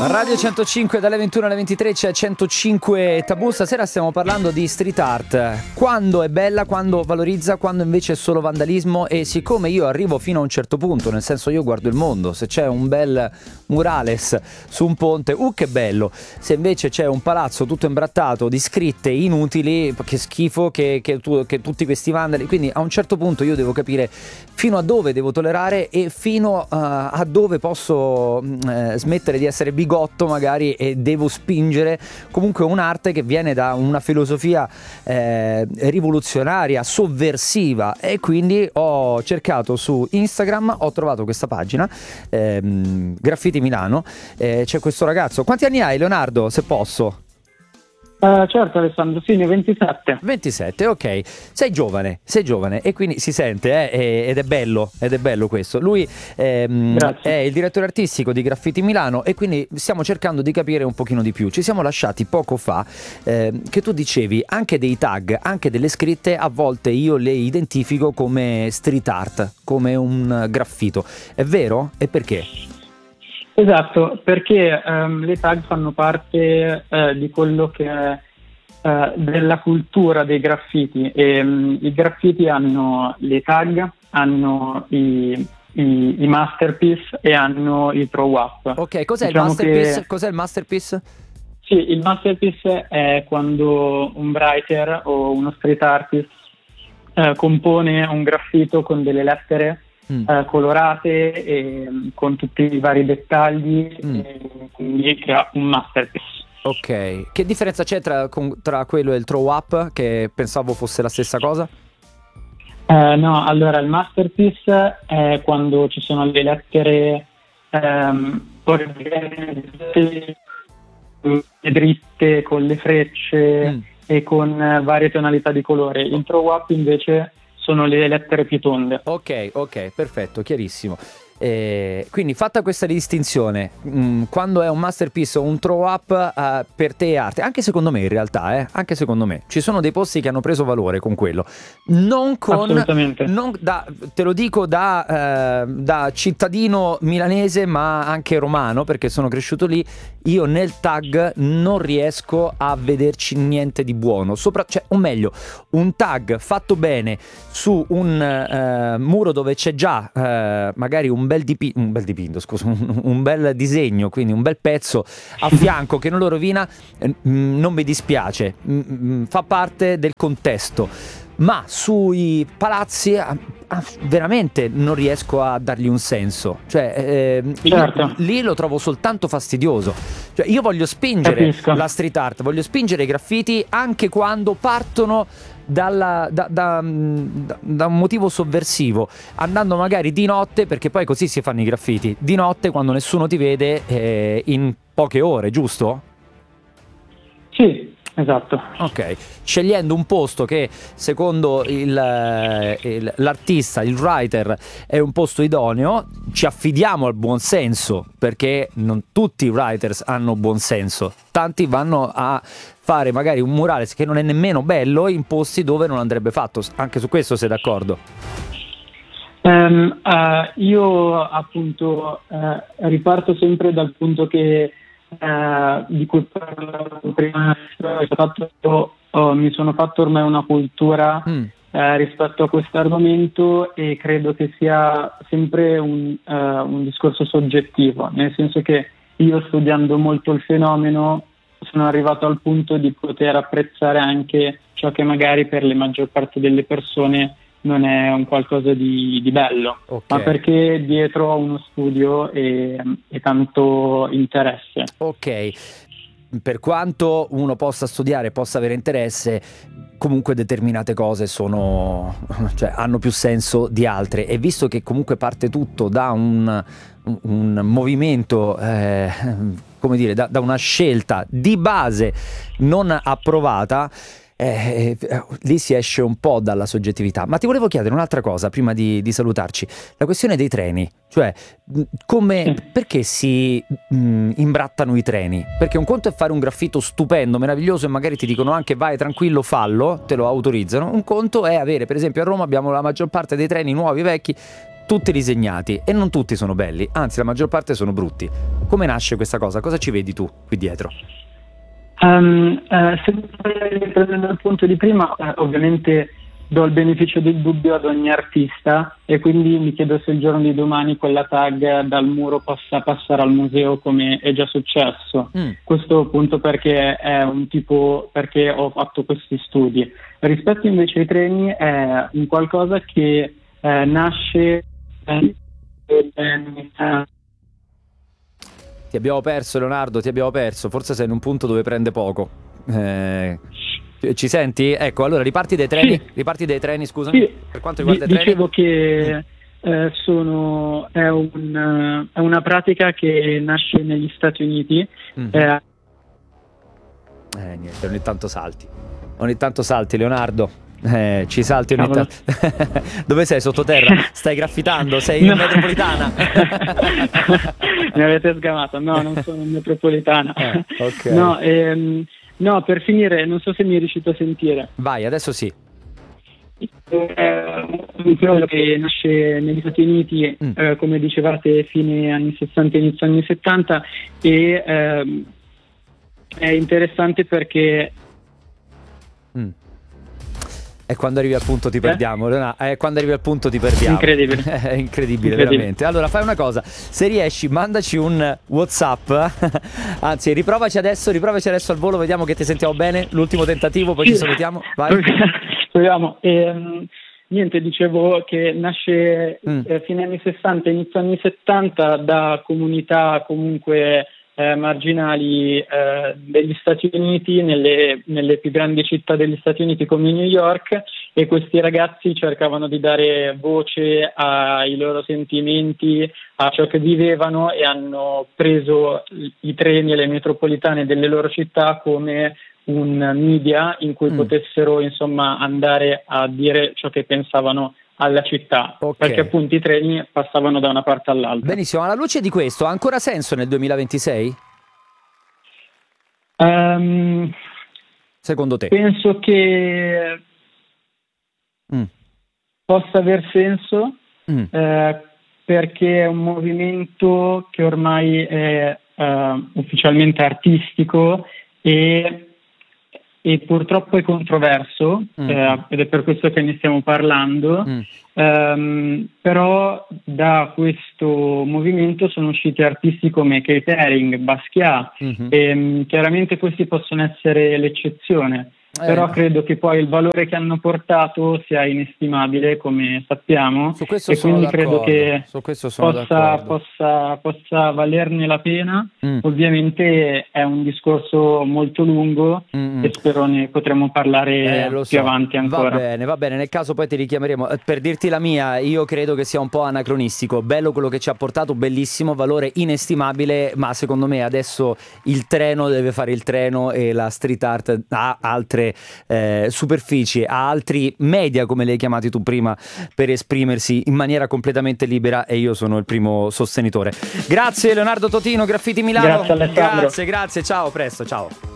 Radio 105 dalle 21 alle 23 c'è 105 Tabù. Stasera stiamo parlando di street art. Quando è bella, quando valorizza, quando invece è solo vandalismo. E siccome io arrivo fino a un certo punto, nel senso io guardo il mondo, se c'è un bel murales su un ponte, che bello. Se invece c'è un palazzo tutto imbrattato di scritte inutili, che schifo, che tutti questi vandali. Quindi a un certo punto io devo capire fino a dove devo tollerare e fino a dove posso smettere di essere bigotto magari, e devo spingere comunque un'arte che viene da una filosofia rivoluzionaria, sovversiva. E quindi ho cercato su Instagram, ho trovato questa pagina Graffiti Milano, c'è questo ragazzo. Quanti anni hai, Leonardo, se posso? Certo Alessandro, sì, ne ho 27. 27, ok. Sei giovane e quindi si sente ed è bello questo. Lui è il direttore artistico di Graffiti Milano e quindi stiamo cercando di capire un pochino di più. Ci siamo lasciati poco fa che tu dicevi anche dei tag, anche delle scritte, a volte io le identifico come street art, come un graffito. È vero? E perché? Esatto, perché le tag fanno parte di quello che è della cultura dei graffiti, e i graffiti hanno le tag, hanno i masterpiece e hanno i throw up. Ok, cos'è il masterpiece? Cos'è il masterpiece? Sì, il masterpiece è quando un writer o uno street artist compone un graffito con delle lettere colorate e con tutti i vari dettagli, e quindi crea un masterpiece. Ok, che differenza c'è tra quello e il throw up, che pensavo fosse la stessa cosa? No, allora il masterpiece è quando ci sono le lettere dritte con le frecce e con varie tonalità di colore. Il throw up invece sono le lettere più tonde. Ok, perfetto, chiarissimo. Quindi fatta questa distinzione, quando è un masterpiece o un throw up, per te è arte, anche secondo me in realtà, anche secondo me ci sono dei posti che hanno preso valore con quello, assolutamente, te lo dico da cittadino milanese ma anche romano, perché sono cresciuto lì. Io nel tag non riesco a vederci niente di buono, o meglio, un tag fatto bene su un muro dove c'è già magari un bel disegno, quindi un bel pezzo a fianco che non lo rovina, non mi dispiace, fa parte del contesto. Ma sui palazzi veramente non riesco a dargli un senso, cioè certo. lì lo trovo soltanto fastidioso. Cioè, io voglio spingere Capisco. la street art, voglio spingere i graffiti anche quando partono da un motivo sovversivo, andando magari di notte, perché poi così si fanno i graffiti, di notte quando nessuno ti vede, in poche ore, giusto? Sì, esatto. Ok, scegliendo un posto che secondo l'artista, il writer, è un posto idoneo, ci affidiamo al buon senso, perché non tutti i writers hanno buon senso, tanti vanno a fare magari un murales che non è nemmeno bello in posti dove non andrebbe fatto. Anche su questo sei d'accordo? Io appunto riparto sempre dal punto che di cui parlavo prima. Mi sono fatto ormai una cultura rispetto a questo argomento, e credo che sia sempre un discorso soggettivo, nel senso che io, studiando molto il fenomeno, sono arrivato al punto di poter apprezzare anche ciò che magari per la maggior parte delle persone non è un qualcosa di bello, ma perché dietro uno studio e tanto interesse. Ok, per quanto uno possa studiare, possa avere interesse, comunque determinate cose hanno più senso di altre, e visto che comunque parte tutto da un movimento, come dire, da una scelta di base non approvata, lì si esce un po' dalla soggettività. Ma ti volevo chiedere un'altra cosa prima di salutarci, la questione dei treni, cioè perché si imbrattano i treni? Perché un conto è fare un graffito stupendo, meraviglioso, e magari ti dicono anche vai tranquillo, fallo, te lo autorizzano. Un conto è avere, per esempio a Roma abbiamo la maggior parte dei treni nuovi, vecchi, tutti disegnati e non tutti sono belli, anzi la maggior parte sono brutti. Come nasce questa cosa? Cosa ci vedi tu qui dietro? Se prendendo il punto di prima, ovviamente do il beneficio del dubbio ad ogni artista e quindi mi chiedo se il giorno di domani quella tag dal muro possa passare al museo come è già successo. Questo appunto perché è perché ho fatto questi studi. Rispetto invece ai treni è un qualcosa che nasce Ti abbiamo perso, Leonardo, ti abbiamo perso. Forse sei in un punto dove prende poco. Ci senti? Ecco, allora riparti dai treni, scusami. Sì. Per quanto riguarda i treni. Dicevo che è una pratica che nasce negli Stati Uniti. Niente, ogni tanto salti. Leonardo. Ci salti ogni tanto. Dove sei? Sottoterra? Stai graffitando? Sei in metropolitana? Mi avete sgamato. No, non sono in metropolitana. Okay. No, per finire, non so se mi è riuscito a sentire. Vai, adesso sì. Un quello che nasce negli Stati Uniti, come dicevate, fine anni 60, inizio anni 70, e è interessante perché E quando arrivi al punto ti perdiamo, quando arrivi al punto ti perdiamo. Incredibile. È incredibile, veramente. Allora fai una cosa, se riesci mandaci un WhatsApp, anzi riprovaci adesso al volo, vediamo che ti sentiamo bene, l'ultimo tentativo, poi ci salutiamo. Vai. Proviamo. Niente, dicevo che nasce fine anni 60, inizio anni 70 da comunità comunque marginali degli Stati Uniti, nelle più grandi città degli Stati Uniti come New York, e questi ragazzi cercavano di dare voce ai loro sentimenti, a ciò che vivevano, e hanno preso i treni e le metropolitane delle loro città come un media in cui potessero insomma andare a dire ciò che pensavano alla città, perché appunto i treni passavano da una parte all'altra. Benissimo, alla luce di questo, ha ancora senso nel 2026? Secondo te? Penso che possa aver senso, perché è un movimento che ormai è ufficialmente artistico e purtroppo è controverso, ed è per questo che ne stiamo parlando, però da questo movimento sono usciti artisti come Keith Haring, Basquiat, e chiaramente questi possono essere l'eccezione. Però credo che poi il valore che hanno portato sia inestimabile, come sappiamo, su questo e quindi credo che possa valerne la pena. Ovviamente è un discorso molto lungo e spero ne potremo parlare più avanti ancora. Va bene, nel caso poi ti richiameremo. Per dirti la mia, io credo che sia un po' anacronistico, bello quello che ci ha portato, bellissimo, valore inestimabile, ma secondo me adesso il treno deve fare il treno e la street art ha altre superfici, ha altri media, come li hai chiamati tu prima, per esprimersi in maniera completamente libera, e io sono il primo sostenitore. Grazie Leonardo Totino, Graffiti Milano. Grazie Alessandro. Grazie, ciao, presto, ciao.